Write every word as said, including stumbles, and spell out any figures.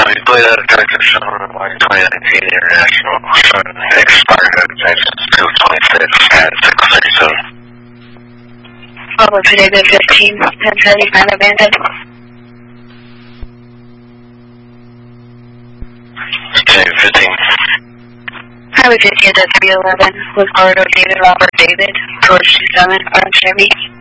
we played out of Texas Chevrolet twenty nineteen International, expired at Texas two twenty-six at six thirty-seven. Bravo David fifteen, ten seventy-nine abandoned. David fifteen. Highway fifteen at three eleven with corridor David Robert David, George two seven, Orange Chevy.